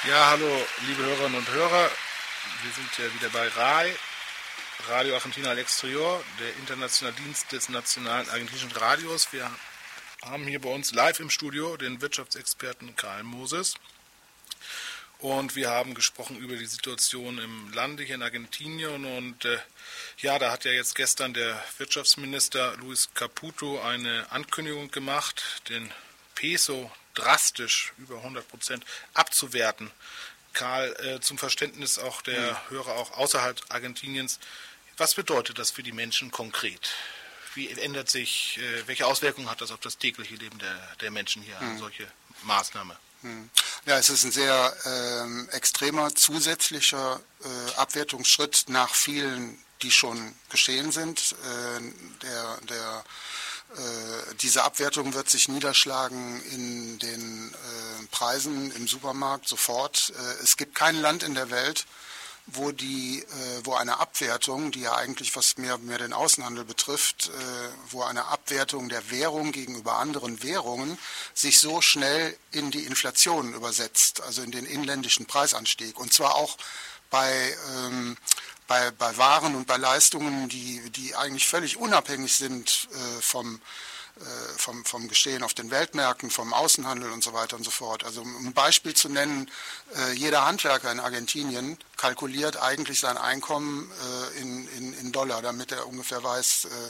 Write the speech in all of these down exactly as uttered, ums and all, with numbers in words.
Ja, hallo, liebe Hörerinnen und Hörer. Wir sind ja wieder bei R A I, Radio Argentina al Exterior, der internationale Dienst des nationalen argentinischen Radios. Wir haben hier bei uns live im Studio den Wirtschaftsexperten Karl Moses. Und wir haben gesprochen über die Situation im Lande hier in Argentinien. Und äh, ja, da hat ja jetzt gestern der Wirtschaftsminister Luis Caputo eine Ankündigung gemacht, den Peso drastisch über hundert Prozent abzuwerten. Karl, äh, zum Verständnis auch der ja. Hörer auch außerhalb Argentiniens, was bedeutet das für die Menschen konkret? Wie ändert sich, äh, welche Auswirkungen hat das auf das tägliche Leben der, der Menschen hier, eine mhm. solche Maßnahme? Ja, es ist ein sehr ähm, extremer zusätzlicher äh, Abwertungsschritt nach vielen, die schon geschehen sind. Äh, der, der Äh, diese Abwertung wird sich niederschlagen in den äh, Preisen im Supermarkt sofort. Äh, es gibt kein Land in der Welt, wo die, äh, wo eine Abwertung, die ja eigentlich was mehr, mehr den Außenhandel betrifft, äh, wo eine Abwertung der Währung gegenüber anderen Währungen sich so schnell in die Inflation übersetzt, also in den inländischen Preisanstieg. Und zwar auch bei ähm, Bei, bei Waren und bei Leistungen, die, die eigentlich völlig unabhängig sind äh, vom, äh, vom, vom Geschehen auf den Weltmärkten, vom Außenhandel und so weiter und so fort. Also um ein Beispiel zu nennen, äh, jeder Handwerker in Argentinien kalkuliert eigentlich sein Einkommen äh, in, in, in Dollar, damit er ungefähr weiß, äh,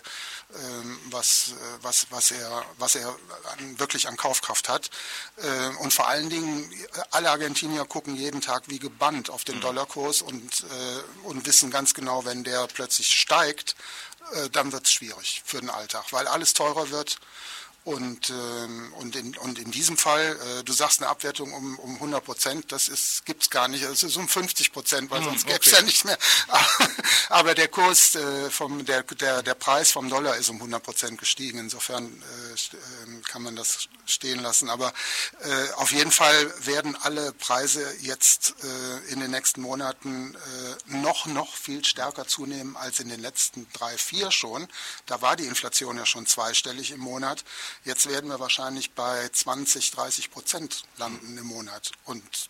was, was, was, er, was er wirklich an Kaufkraft hat. Und vor allen Dingen, alle Argentinier gucken jeden Tag wie gebannt auf den Dollarkurs und, und wissen ganz genau, wenn der plötzlich steigt, dann wird es schwierig für den Alltag, weil alles teurer wird. Und, ähm, und, in, und in diesem Fall, äh, du sagst eine Abwertung um, um hundert Prozent, das gibt es gar nicht, es ist um fünfzig Prozent, weil sonst gäbe es okay. ja nicht mehr. Aber der Kurs, äh, vom, der, der, der Preis vom Dollar ist um hundert Prozent gestiegen, insofern äh, kann man das stehen lassen. Aber äh, auf jeden Fall werden alle Preise jetzt äh, in den nächsten Monaten äh, noch, noch viel stärker zunehmen als in den letzten drei, vier schon. Da war die Inflation ja schon zweistellig im Monat. Jetzt werden wir wahrscheinlich bei zwanzig, dreißig Prozent landen im Monat. Und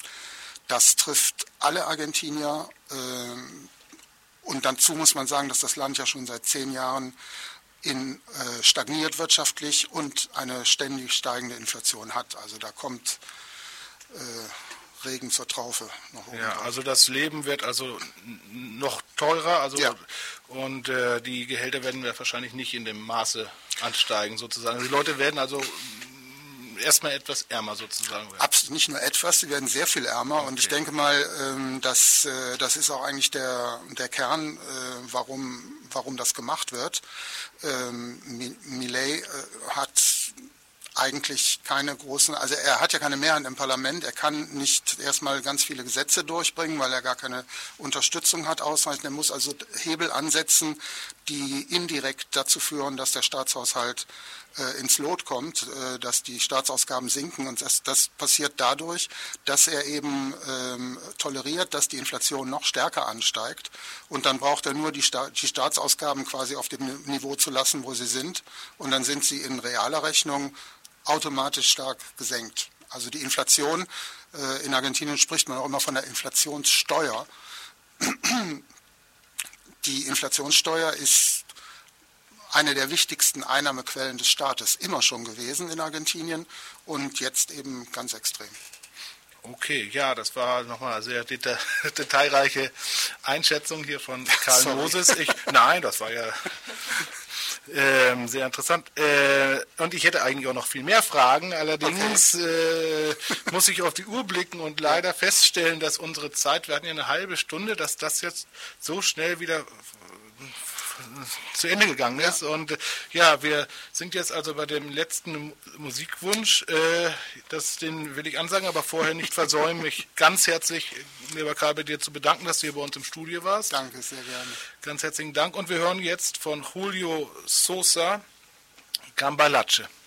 das trifft alle Argentinier. Und dazu muss man sagen, dass das Land ja schon seit zehn Jahren in, äh, stagniert wirtschaftlich und eine ständig steigende Inflation hat. Also da kommt äh, Regen zur Traufe noch oben Ja, drauf. also das Leben wird also noch teurer, also ja. und äh, die Gehälter werden wir wahrscheinlich nicht in dem Maße ansteigen sozusagen. Die Leute werden also erstmal etwas ärmer sozusagen werden. Absolut, nicht nur etwas, sie werden sehr viel ärmer. Okay. Und ich denke mal, ähm, dass, äh, das ist auch eigentlich der, der Kern, äh, warum, warum das gemacht wird. Ähm, Milei äh, hat eigentlich keine großen, also er hat ja keine Mehrheit im Parlament, er kann nicht erstmal ganz viele Gesetze durchbringen, weil er gar keine Unterstützung hat ausreichend. Er muss also Hebel ansetzen, die indirekt dazu führen, dass der Staatshaushalt äh, ins Lot kommt, äh, dass die Staatsausgaben sinken. Und das, das passiert dadurch, dass er eben ähm, toleriert, dass die Inflation noch stärker ansteigt. Und dann braucht er nur die, Sta- die Staatsausgaben quasi auf dem Niveau zu lassen, wo sie sind. Und dann sind sie in realer Rechnung automatisch stark gesenkt. Also die Inflation, äh, in Argentinien spricht man auch immer von der Inflationssteuer. Die Inflationssteuer ist eine der wichtigsten Einnahmequellen des Staates immer schon gewesen in Argentinien und jetzt eben ganz extrem. Okay, ja, das war nochmal eine sehr deta- detailreiche Einschätzung hier von Karl Sorry. Moses. Ich, nein, das war ja ähm, sehr interessant. Äh, und ich hätte eigentlich auch noch viel mehr Fragen. Allerdings okay. äh, muss ich auf die Uhr blicken und leider feststellen, dass unsere Zeit, wir hatten ja eine halbe Stunde, dass das jetzt so schnell wieder zu Ende gegangen ist. Ja. Und äh, ja, wir sind jetzt also bei dem letzten Musikwunsch. Äh, das, den will ich ansagen, aber vorher nicht versäumen, mich ganz herzlich, lieber Karl, bei dir zu bedanken, dass du hier bei uns im Studio warst. Danke, sehr gerne. Ganz herzlichen Dank. Und wir hören jetzt von Julio Sosa Cambalache.